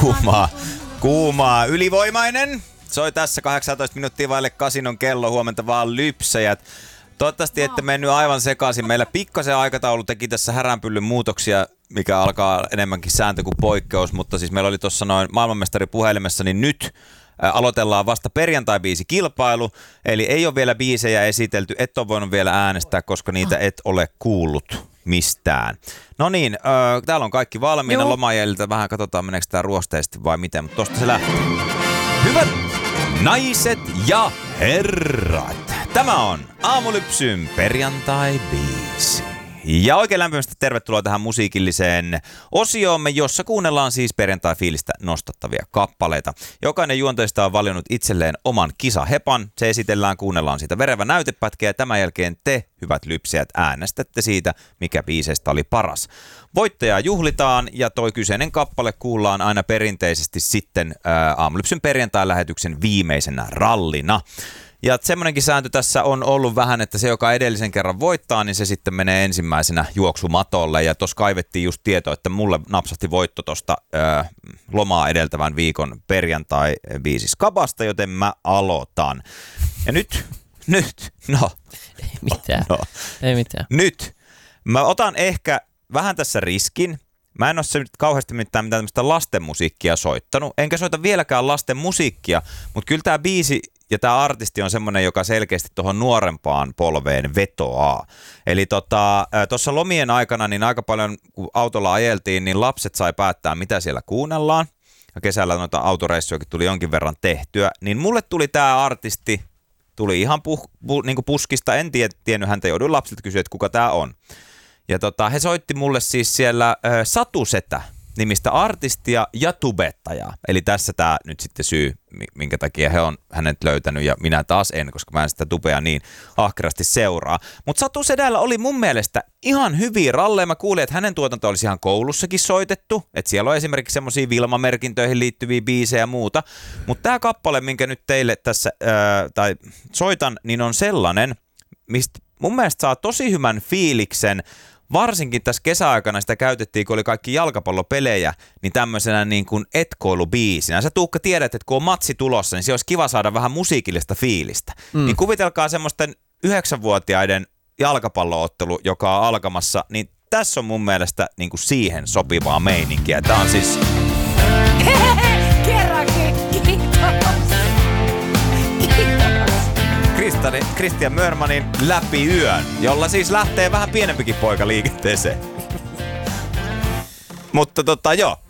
kuumaa, ylivoimainen. Soi tässä 18 minuuttia vaille 8 on kello, huomenta vaan lypsäjät. Toivottavasti ette mennyt aivan sekaisin. Meillä pikkasen aikataulu teki tässä häränpyllyn muutoksia, mikä alkaa enemmänkin sääntö kuin poikkeus, mutta siis meillä oli tuossa noin maailmanmestari puhelimessa, niin nyt aloitellaan vasta perjantai-biisikilpailu, eli ei ole vielä biisejä esitelty, et ole voinut vielä äänestää, koska niitä et ole kuullut mistään. No niin, täällä on kaikki valmiina, lomajäljiltä vähän katsotaan meneekö tää ruosteisesti vai miten, mutta tosta se lähtee. Hyvät naiset ja herrat, tämä on Aamulypsyn perjantai-biisi. Ja oikein lämpimästi tervetuloa tähän musiikilliseen osioomme, jossa kuunnellaan siis perjantai-fiilistä nostattavia kappaleita. Jokainen juonteista on valinnut itselleen oman kisahepan. Se esitellään, kuunnellaan siitä verevä näytepätkä ja tämän jälkeen te, hyvät lypsäjät, äänestätte siitä, mikä biiseistä oli paras. Voittajaa juhlitaan ja toi kyseinen kappale kuullaan aina perinteisesti sitten Aamulypsyn perjantai-lähetyksen viimeisenä rallina. Ja semmoinenkin sääntö tässä on ollut vähän, että se, joka edellisen kerran voittaa, niin se sitten menee ensimmäisenä juoksumatolle. Ja tuossa kaivettiin just tietoa, että mulle napsahti voitto tuosta lomaa edeltävän viikon perjantai-biisiskabasta, joten mä aloitan. Ja nyt, no. Ei mitään, ei mitään. Nyt, mä otan ehkä vähän tässä riskin. Mä en ole se nyt kauheasti mitään tämmöistä lastenmusiikkia soittanut, enkä soita vieläkään lasten musiikkia, mutta kyllä tää biisi ja tämä artisti on semmoinen, joka selkeästi tuohon nuorempaan polveen vetoaa. Eli tuossa lomien aikana niin aika paljon, kun autolla ajeltiin, niin lapset sai päättää, mitä siellä kuunnellaan. Ja kesällä noita autoreissujakin tuli jonkin verran tehtyä. Niin mulle tuli tämä artisti, tuli ihan niinku puskista, en tiennyt häntä, jouduin lapsilta kysyä, että kuka tämä on. Ja he soitti mulle siis siellä Satusetä nimistä artistia ja tubettajaa. Eli tässä tämä nyt sitten syy, minkä takia he on hänet löytänyt ja minä taas en, koska mä en sitä tubea niin ahkerasti seuraa. Mutta Satusedällä oli mun mielestä ihan hyviä ralleja. Mä kuulin, että hänen tuotanto olisi ihan koulussakin soitettu. Että siellä on esimerkiksi semmosia Vilma-merkintöihin liittyviä biisejä ja muuta. Mutta tämä kappale, minkä nyt teille tässä soitan, niin on sellainen, mistä mun mielestä saa tosi hyvän fiiliksen. Varsinkin tässä kesäaikana sitä käytettiin, kun oli kaikki jalkapallopelejä, niin tämmöisenä niin kuin etkoilubiisinä. Sä Tuukka tiedät, että kun on matsi tulossa, niin se olisi kiva saada vähän musiikillista fiilistä. Niin kuvitelkaa semmoisten 9-vuotiaiden jalkapalloottelu, joka on alkamassa, niin tässä on mun mielestä niin kuin siihen sopivaa meininkiä. Tää on siis... Kerrankin, kiitos. Christian Mörmanin Läpi yön, jolla siis lähtee vähän pienempikin poika liikenteeseen. Mutta joo,